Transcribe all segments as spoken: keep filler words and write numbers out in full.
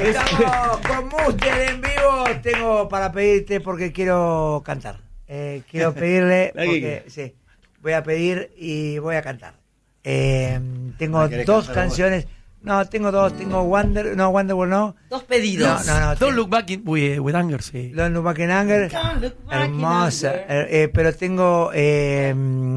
Estamos con Muster en vivo. Tengo para pedirte porque quiero cantar. Eh, quiero pedirle porque sí, voy a pedir y voy a cantar. Eh, tengo dos canciones. No, tengo dos. Tengo Wonder, no Wonderwall, no. Dos pedidos. No, no, no. Don't Look Back in, with, with Anger, sí. Don't Look Back in Anger. Hermosa. Eh, eh, pero tengo eh,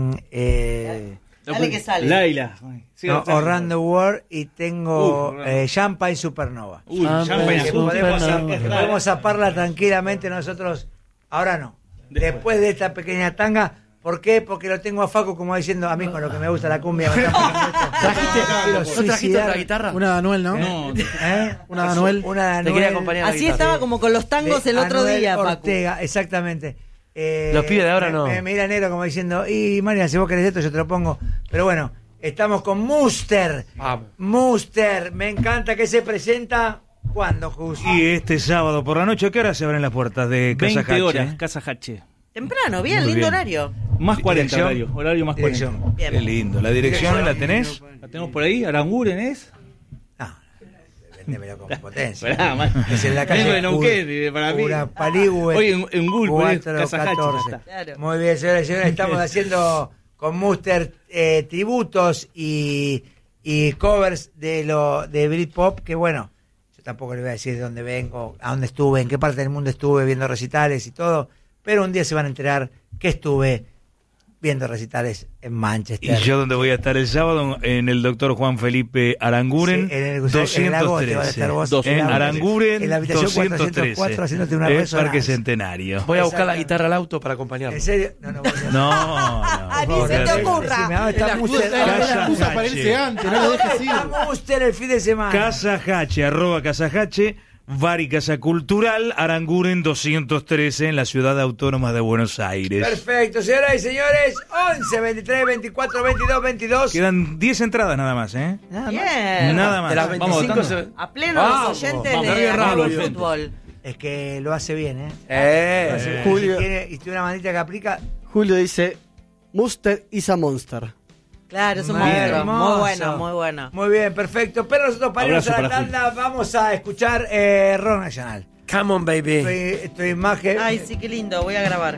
eh, Dale que sale. Laila. Sí, no, Around the World y tengo Uh, eh, Champagne Supernova. Uy, Ah, Champagne Que Azul. podemos, Supernova. que podemos zaparla tranquilamente nosotros. Ahora no. Después de esta pequeña tanga. ¿Por qué? Porque lo tengo a Facu como diciendo a mí con lo que me gusta la cumbia. Me ¿Trajiste, ¿No trajiste otra guitarra? Una de Anuel, ¿no? No, ¿Eh? Una de Anuel. Una de Te Anuel. quería acompañar. Así estaba como con los tangos de el otro Anuel día, Paco. Ortega, exactamente. Eh, Los pibes de ahora me, no. Me mira negro como diciendo, y María, si vos querés esto, yo te lo pongo. Pero bueno, estamos con Muster. Vamos. Muster, me encanta que se presenta. ¿Cuándo, Jus? Y este sábado por la noche, ¿a qué hora se abren las puertas de Casa veinte Hache? horas, Casa Hache. Temprano, bien, Muy lindo bien. horario. Más cuarenta Dirección. horario, horario más cuarenta. Dirección. Bien. Qué lindo. ¿La dirección la tenés? ¿La tenemos por ahí? ¿Aranguren es? No, vendémelo con potencia. Pará, man. Es en la calle Vengo de Neuquén, Ur- para mí. Urapaligüe, Oye, en, en Google ponés cuatro Casa Hache, catorce. ya está. Claro. Muy bien, señoras y señores, estamos haciendo con Muster eh, tributos y, y covers de lo de Britpop, que bueno, yo tampoco le voy a decir de dónde vengo, a dónde estuve, en qué parte del mundo estuve viendo recitales y todo, pero un día se van a enterar que estuve viendo recitales en Manchester. Y yo donde voy a estar el sábado en el doctor Juan Felipe Aranguren, Sí, en el- en el Agote vas a estar vos. doscientos trece. En En la- Aranguren, en la habitación doscientos trece. cuatrocientos cuatro haciéndote una Es resonancia. Parque Centenario. Voy a buscar la guitarra al auto para acompañarlo. ¿En serio? No, no, voy a- No, Ni no. se te no. ocurra. Decime, ah, está La Muster. excusa- es la Casa excusa para Hache. irse antes, no lo dejes ir. Está Muster el fin de semana. Casa Hache, arroba Casa Hache, Bar y Casa Cultural, Aranguren doscientos trece en la ciudad autónoma de Buenos Aires. Perfecto, señoras y señores, once, veintitrés, veinticuatro, veintidós, veintidós. Quedan diez entradas nada más, ¿eh? Nada más. Bien. Nada más. De las Vamos veinticinco votando. se... A pleno Vamos, los oyentes vamos, de arriba, Amor arriba, al Fútbol. Es que lo hace bien, ¿eh? Eh, Lo hace bien. Julio. Y tiene, y tiene una manita que aplica. Julio dice, Muster is a monster. Claro, es un Muy monstruo. hermoso. Muy bueno, muy bueno. Muy bien, perfecto. Pero nosotros para irnos Abrazo a la para tanda vamos a escuchar eh, rock nacional. Come on, baby. Estoy, estoy más que... Ay, sí, qué lindo. Voy a grabar.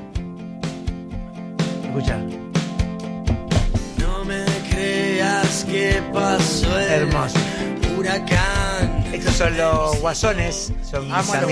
Escucha. No me creas que pasó el Hermoso. huracán. Estos son los guasones. Son mis Amo a los